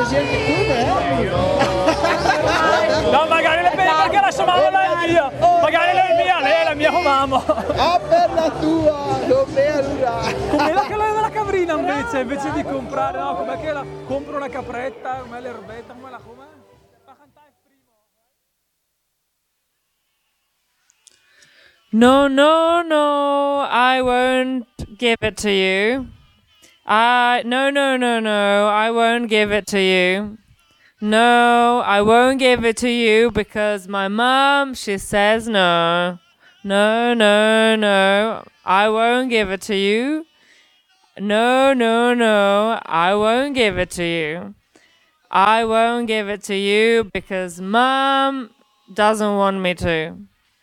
così anche tu, No, magari le prende perché la sua mamma non è mia. Magari lei è mia, lei è la mia mamma. Ah, per la tua, non allora. Com'è che aveva la cavrina invece di comprare, no, com'è che compro una capretta, com'è l'erbetta, com'è? No, no, no, I won't give it to you. No, I won't give it to you. No, I won't give it to you because my mom, she says no. No, I won't give it to you. No, I won't give it to you. I won't give it to you because mom doesn't want me to.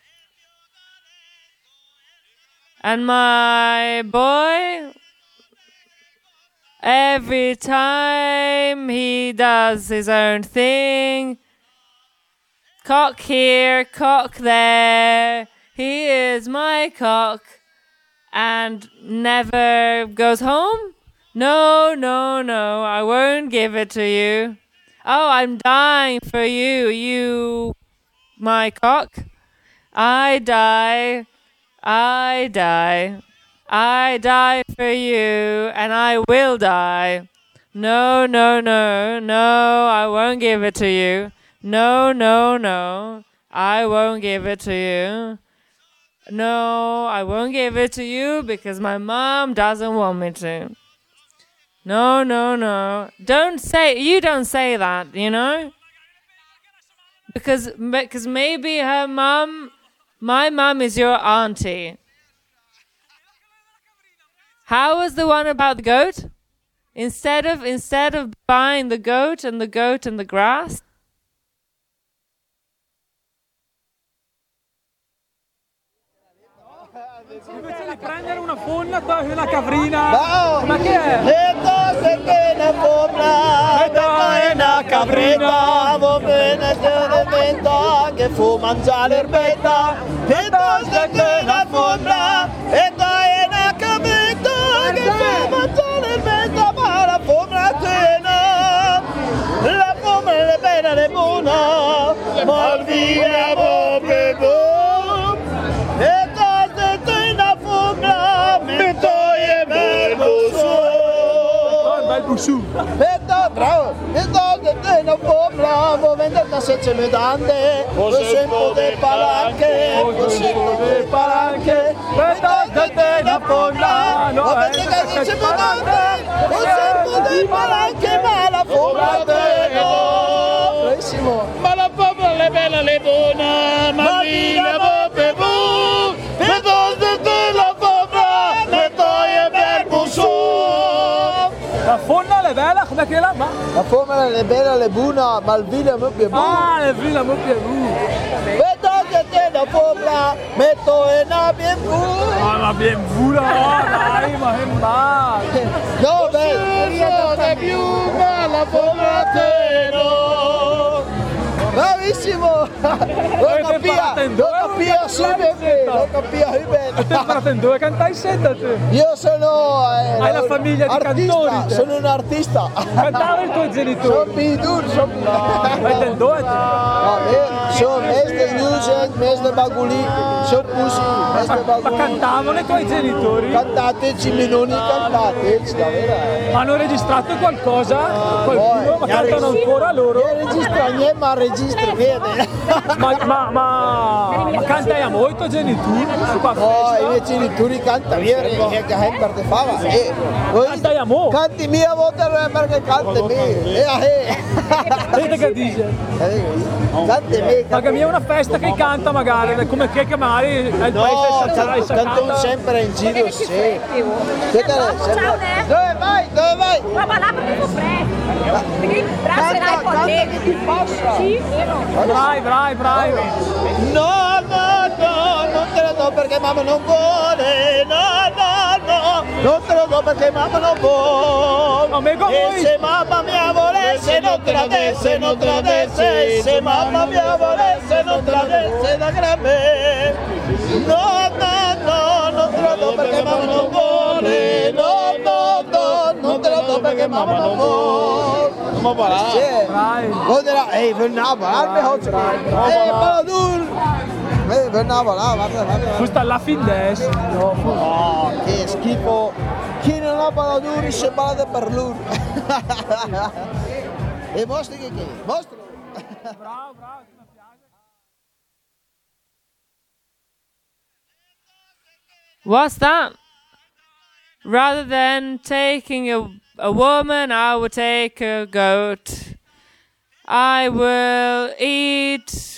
And my boy, every time he does his own thing, cock here, cock there, he is my cock, and never goes home? No, I won't give it to you. Oh, I'm dying for you, you, my cock. I die for you, and I will die. No, I won't give it to you. No, I won't give it to you. No, I won't give it to you because my mom doesn't want me to. No. You don't say that, you know? Because maybe her mom, my mom is your auntie. How was the one about the goat? Instead of buying the goat and the grass. Invece di prendere una fonna, togli una cavrina. No. Ma che è? Le cose che ne fumla, e una capretta, va bene se venta, che fu mangiare l'erbetta. Le cose che ne fumla, e una capretta, che fu mangiare l'erbetta, ma la fumla tena. La fumla è bella, è buona, ma il vino è bevuto. Bravo, che te non può bravo, vendetta se ce ne dante, così poter palanche, così poter palanche, vendetta te non può bravo, vendetta se ce ne dante, così poter palanche, ma la fuga te no. Bravissimo. Ma la popla è bella, è buona, ma vina boppe bu, vendetta te la popla, le toie per busso. La fonna è bella, com'è che la? La forma è bella, è buona, ma il vino è molto buono. Ah, il vino è molto buono. Vedo che te la forma, metto in una bien buona. Ah, ma bien buona, dai, ma che male. No, non è più la forma te no. Bravissimo! Lo capia subito, lo capia E te frate dove cantai senta te? Io sono Hai la famiglia di artista, cantori? sono un artista. Cantavano i tuoi genitori? Sono bidur, Hai del dove te? Sono mestre music, mestre baguli, sono pusi, mestre Ma baguli. cantavano i tuoi genitori? Cantateci, minoni, cantateci, davvero. Ma hanno registrato qualcosa? Qualcuno? Ma cantano ancora loro? Non registra niente, ma registra, vede. Ma cantai a moi i tuoi genitori? No, i miei genitori cantano, io che gente fava. Cantai a mo? Canti mia volta perché canti me. Vedete che dice? Canti me. Ma che mi è una festa che canta magari, come che magari è il paese No, canto sempre in giro, sì. Dove vai? Dove vai? Ma là perché fa freddo. Perché brasserai con te. Sì, vero. Vai. No, non te lo do perché mamma non vuole. No, non te lo do perché mamma non vuole. E se mamma mia volesse non te la desse, non te la desse. Se mamma mia volesse non te la desse da grande. No, non te lo do perché mamma non vuole. No, non te lo do parlato perché mamma non vuole. Non mi parlare. Sì. Wil nou parlarme heute. Baladur. Wil nou parlare, Questa alla fin des. Oh, che schifo. Chi non ha Baladur si balla per lui. E mostri che mostri. Bravo, bravo. What's that? Rather than taking a woman, I would take a goat. I will eat.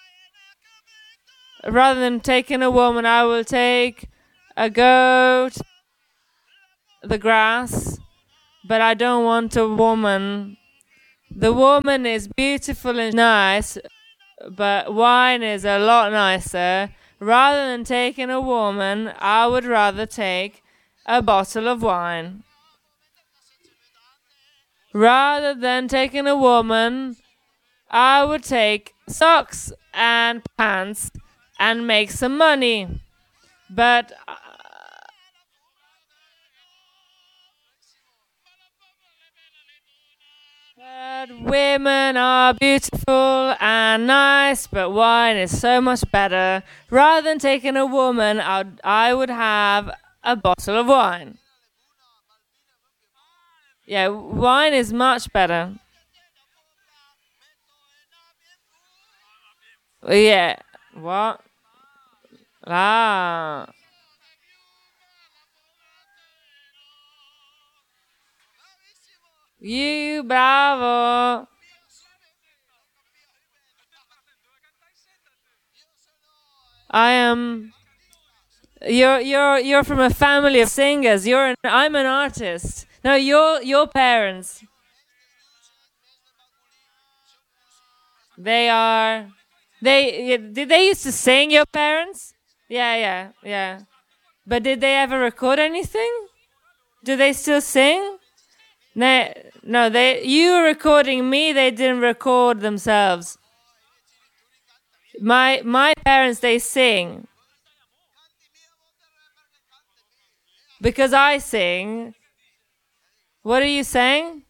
Rather than taking a woman, I will take a goat, the grass, but I don't want a woman. The woman is beautiful and nice, but wine is a lot nicer. Rather than taking a woman, I would rather take a bottle of wine. Rather than taking a woman, I would take socks and pants and make some money. But women are beautiful and nice, but wine is so much better. Rather than taking a woman, I would have a bottle of wine. Yeah, wine is much better. Yeah. What? Ah. You bravo. I am. You're from a family of singers. I'm an artist. No, your parents. They are. Did they used to sing, your parents? Yeah. But did they ever record anything? Do they still sing? No, you were recording me, they didn't record themselves. My parents, they sing. Because I sing. What are you saying?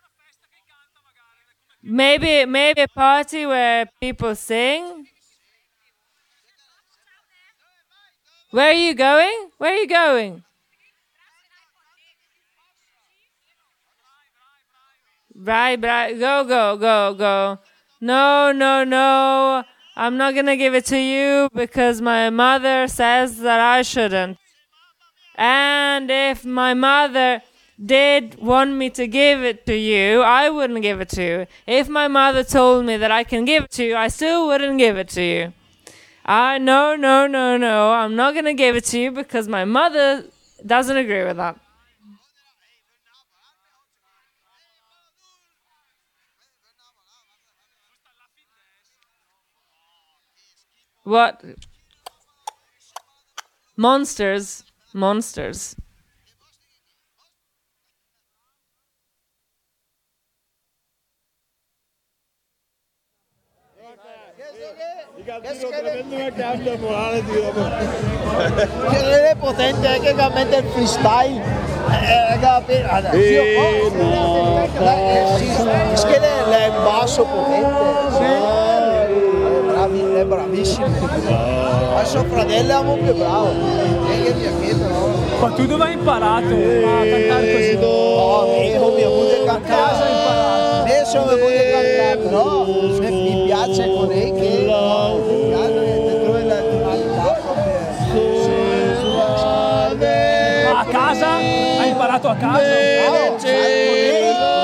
Maybe a party where people sing? Where are you going? Where are you going? Right, go. No. I'm not gonna give it to you because my mother says that I shouldn't. And if my mother did want me to give it to you, I wouldn't give it to you. If my mother told me that I can give it to you, I still wouldn't give it to you. No. I'm not gonna give it to you because my mother doesn't agree with that. What? Monsters. Che è potente anche che mette il freestyle. Schede è in basso potente. È bravissimo. Ma suo fratello è molto bravo. Ma tu dove hai imparato a cantare così? Io mi ho avuto cantare. Adesso mi ho avuto cantare, però mi piace con lei che a casa? Hai imparato a casa?